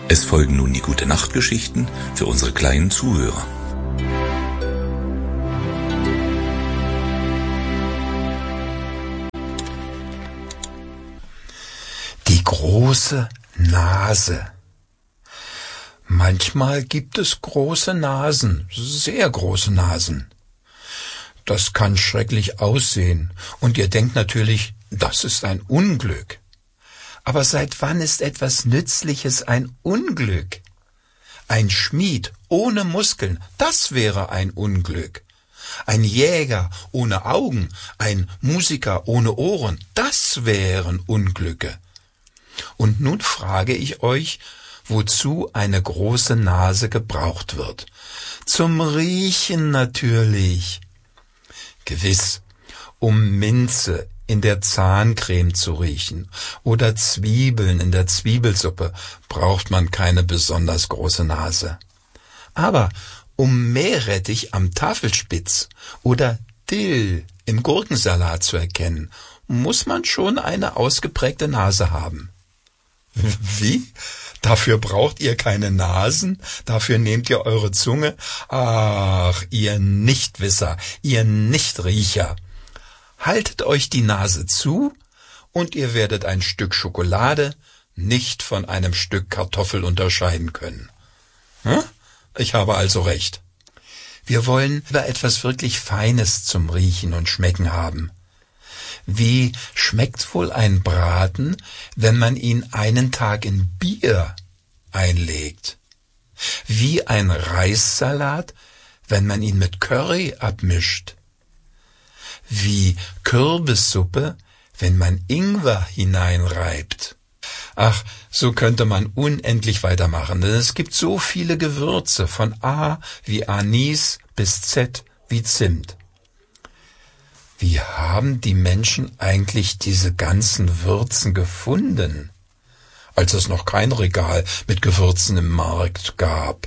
Es folgen nun die Gute-Nacht-Geschichten für unsere kleinen Zuhörer. Die große Nase. Manchmal gibt es große Nasen, sehr große Nasen. Das kann schrecklich aussehen und ihr denkt natürlich, das ist ein Unglück. Aber seit wann ist etwas Nützliches ein Unglück? Ein Schmied ohne Muskeln, das wäre ein Unglück. Ein Jäger ohne Augen, ein Musiker ohne Ohren, das wären Unglücke. Und nun frage ich euch, wozu eine große Nase gebraucht wird. Zum Riechen natürlich. Gewiss, um Minze in der Zahncreme zu riechen oder Zwiebeln in der Zwiebelsuppe braucht man keine besonders große Nase. Aber um Meerrettich am Tafelspitz oder Dill im Gurkensalat zu erkennen, muss man schon eine ausgeprägte Nase haben. Wie? Dafür braucht ihr keine Nasen? Dafür nehmt ihr eure Zunge? Ach, ihr Nichtwisser, ihr Nichtriecher. Haltet euch die Nase zu und ihr werdet ein Stück Schokolade nicht von einem Stück Kartoffel unterscheiden können. Ich habe also recht. Wir wollen über etwas wirklich Feines zum Riechen und Schmecken haben. Wie schmeckt wohl ein Braten, wenn man ihn einen Tag in Bier einlegt? Wie ein Reissalat, wenn man ihn mit Curry abmischt? Wie Kürbissuppe, wenn man Ingwer hineinreibt? Ach, so könnte man unendlich weitermachen, denn es gibt so viele Gewürze, von A wie Anis bis Z wie Zimt. Wie haben die Menschen eigentlich diese ganzen Würzen gefunden, als es noch kein Regal mit Gewürzen im Markt gab?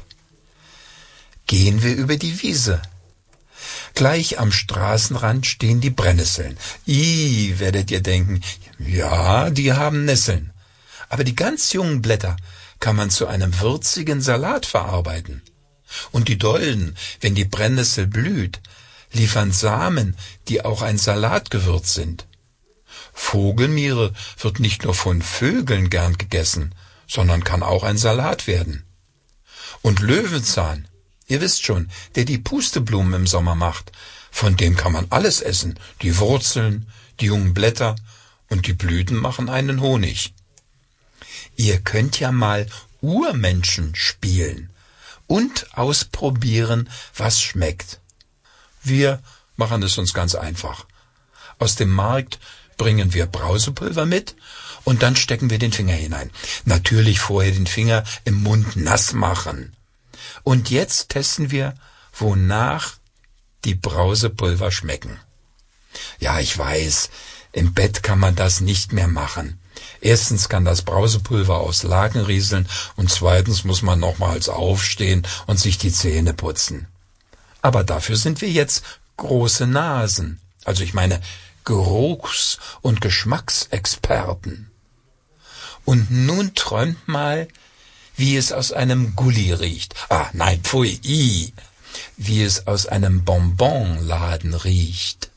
Gehen wir über die Wiese. Gleich am Straßenrand stehen die Brennnesseln. Werdet ihr denken, ja, die haben Nesseln. Aber die ganz jungen Blätter kann man zu einem würzigen Salat verarbeiten. Und die Dolden, wenn die Brennnessel blüht, liefern Samen, die auch ein Salatgewürz sind. Vogelmiere wird nicht nur von Vögeln gern gegessen, sondern kann auch ein Salat werden. Und Löwenzahn, ihr wisst schon, der die Pusteblumen im Sommer macht, von dem kann man alles essen, die Wurzeln, die jungen Blätter und die Blüten machen einen Honig. Ihr könnt ja mal Urmenschen spielen und ausprobieren, was schmeckt. Wir machen es uns ganz einfach. Aus dem Markt bringen wir Brausepulver mit und dann stecken wir den Finger hinein. Natürlich vorher den Finger im Mund nass machen. Und jetzt testen wir, wonach die Brausepulver schmecken. Ja, ich weiß, im Bett kann man das nicht mehr machen. Erstens kann das Brausepulver aus Laken rieseln und zweitens muss man nochmals aufstehen und sich die Zähne putzen. Aber dafür sind wir jetzt große Nasen, also ich meine Geruchs- und Geschmacksexperten. Und nun träumt mal, wie es aus einem Gulli riecht. Nein, pfui, wie es aus einem Bonbonladen riecht.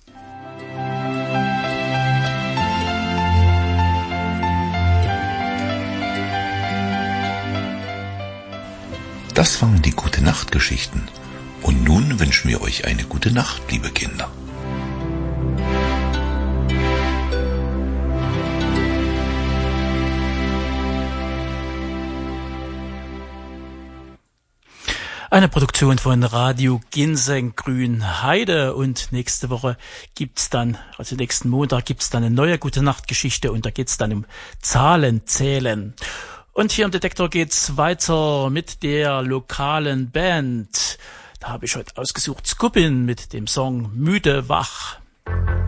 Das waren die Gute-Nacht-Geschichten. Und nun wünschen wir euch eine gute Nacht, liebe Kinder. Eine Produktion von Radio Ginseng Grünheide und nächste Woche gibt's dann, also nächsten Montag gibt's dann eine neue Gute-Nacht-Geschichte und da geht's dann um Zahlen zählen. Und hier im Detektor geht's weiter mit der lokalen Band. Da habe ich heute ausgesucht Skupin mit dem Song Müde wach.